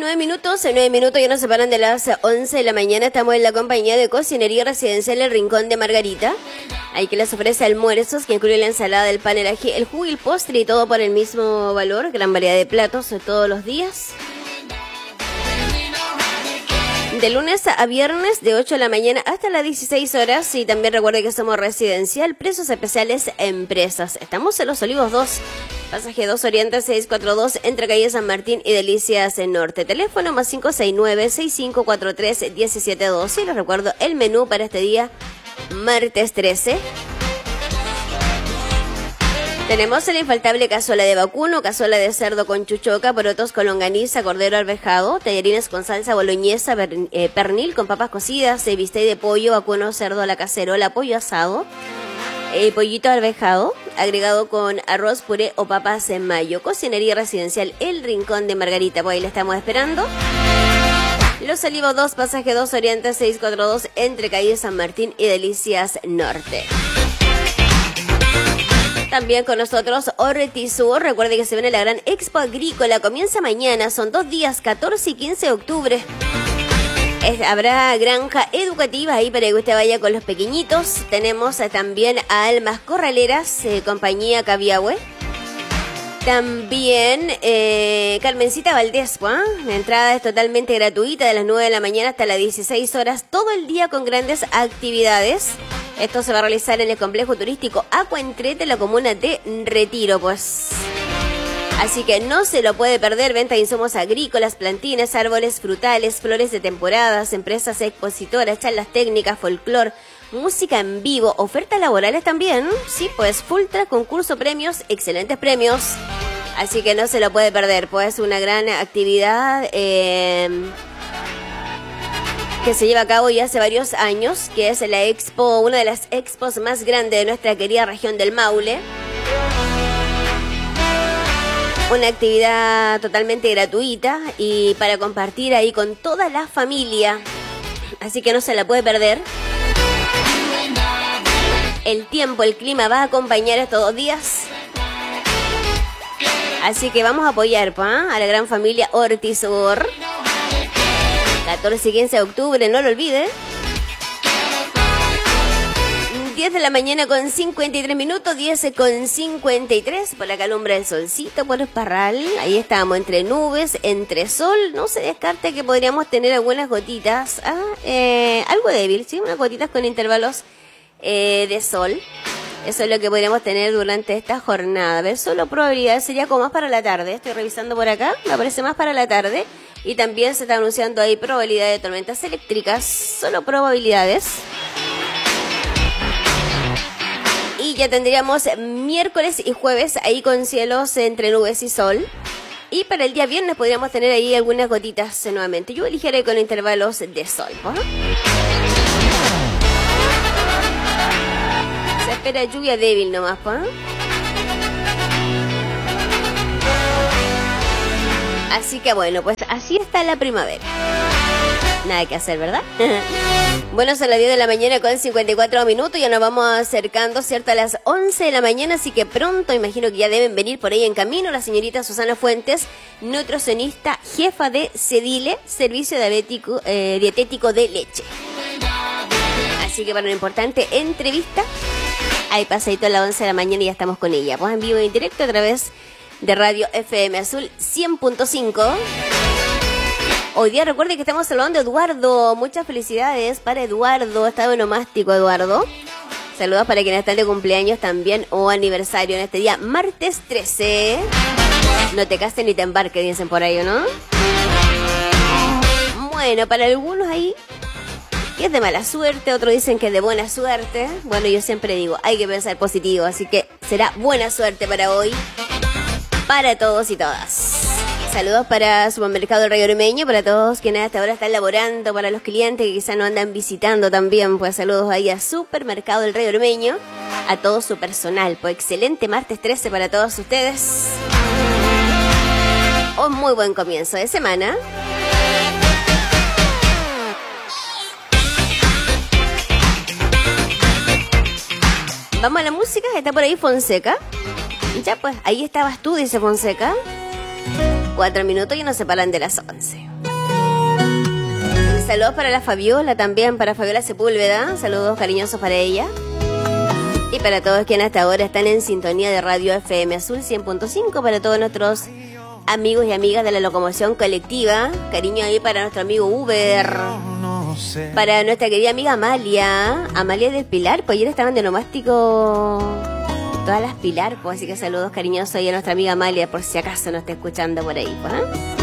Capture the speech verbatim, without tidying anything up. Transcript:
nueve minutos, nueve minutos ya nos separan de las once de la mañana. Estamos en la compañía de Cocinería Residencial El Rincón de Margarita. Ahí que les ofrece almuerzos que incluye la ensalada, del pan, el ají, el jugo y el postre, y todo por el mismo valor. Gran variedad de platos todos los días. De lunes a viernes, de ocho de la mañana hasta las dieciséis horas. Y también recuerde que somos residencial, precios especiales empresas. Estamos en Los Olivos dos, pasaje dos Oriente seiscientos cuarenta y dos, entre calle San Martín y Delicias en Norte. Teléfono más cinco seis nueve, seis cinco cuatro tres, uno siete dos. Y les recuerdo el menú para este día, martes trece. Tenemos el infaltable cazuela de vacuno, cazuela de cerdo con chuchoca, porotos con longaniza, cordero arvejado, tallarines con salsa boloñesa, per, eh, pernil con papas cocidas, eh, bistec de pollo, vacuno, cerdo a la cacerola, pollo asado, eh, pollito arvejado, agregado con arroz, puré o papas en mayo. Cocinería Residencial El Rincón de Margarita, pues ahí le estamos esperando. Los Olivos dos, pasaje dos Oriente seiscientos cuarenta y dos, entre calle San Martín y Delicias Norte. También con nosotros Hortisur. Recuerde que se viene la gran Expo Agrícola. Comienza mañana, son dos días, catorce y quince de octubre. Es, habrá granja educativa ahí para que usted vaya con los pequeñitos. Tenemos eh, también a Almas Corraleras, eh, compañía Cabiahue. También eh, Carmencita Valdés, ¿eh? La entrada es totalmente gratuita, de las nueve de la mañana hasta las dieciséis horas, todo el día con grandes actividades. Esto se va a realizar en el complejo turístico Acuentrete, la comuna de Retiro, pues. Así que no se lo puede perder. Venta de insumos agrícolas, plantines, árboles frutales, flores de temporadas, empresas expositoras, charlas técnicas, folclor, música en vivo, ofertas laborales también. Sí, pues, full track, concurso, premios, excelentes premios. Así que no se lo puede perder, pues, una gran actividad eh, que se lleva a cabo ya hace varios años, que es la expo, una de las expos más grandes de nuestra querida región del Maule. Una actividad totalmente gratuita y para compartir ahí con toda la familia. Así que no se la puede perder. El tiempo, el clima va a acompañar estos dos días. Así que vamos a apoyar, ¿pa? A la gran familia Hortisur. catorce y quince de octubre, no lo olvide. diez de la mañana con cincuenta y tres minutos, diez con cincuenta y tres. Por acá alumbra el solcito por el Parral. Ahí estamos entre nubes, entre sol. No se descarte que podríamos tener algunas gotitas. Ah, eh, algo débil, ¿sí? Unas gotitas con intervalos eh, de sol. Eso es lo que podríamos tener durante esta jornada. A ver, solo probabilidad sería como más para la tarde. Estoy revisando por acá, me parece más para la tarde. Y también se está anunciando ahí probabilidad de tormentas eléctricas. Solo probabilidades. Y ya tendríamos miércoles y jueves ahí con cielos entre nubes y sol. Y para el día viernes podríamos tener ahí algunas gotitas nuevamente. Yo eligiera con intervalos de sol, ¿no? Se espera lluvia débil nomás, ¿no? Así que bueno, pues así está la primavera. Nada que hacer, ¿verdad? Bueno, son las diez de la mañana con cincuenta y cuatro minutos. Ya nos vamos acercando, ¿cierto? A las once de la mañana. Así que pronto, imagino que ya deben venir por ahí en camino la señorita Susana Fuentes, nutricionista, jefa de CEDILE, Servicio Diabético, eh, Dietético de Leche. Así que para una importante entrevista, ahí pasadito a las once de la mañana y ya estamos con ella. Pues en vivo y en directo a través de Radio F M Azul cien punto cinco. Hoy día recuerde que estamos saludando a Eduardo. Muchas felicidades para Eduardo. Está onomástico, Eduardo. Saludos para quienes están de cumpleaños también o aniversario en este día, martes trece. No te cases ni te embarques, dicen por ahí, ¿no? Bueno, para algunos ahí que es de mala suerte, otros dicen que es de buena suerte. Bueno, yo siempre digo, hay que pensar positivo, así que será buena suerte para hoy, para todos y todas. Saludos para Supermercado El Rey Ormeño, para todos quienes hasta ahora están laborando, para los clientes que quizás no andan visitando también, pues saludos ahí a Supermercado El Rey Ormeño, a todo su personal. Pues excelente martes trece para todos ustedes. Un muy buen comienzo de semana. Vamos a la música, está por ahí Fonseca. Ya pues, ahí estabas tú, dice Fonseca. Cuatro minutos y nos separan de las once. saludos para la Fabiola también, para Fabiola Sepúlveda. Saludos cariñosos para ella. Y para todos quienes hasta ahora están en sintonía de Radio F M Azul cien punto cinco, para todos nuestros amigos y amigas de la locomoción colectiva. Cariño ahí para nuestro amigo Uber. Para nuestra querida amiga Amalia. Amalia del Pilar, pues ayer estaban de nomástico todas las Pilar, pues así que saludos cariñosos ahí a nuestra amiga Amalia, por si acaso no está escuchando por ahí, pues, ¿eh?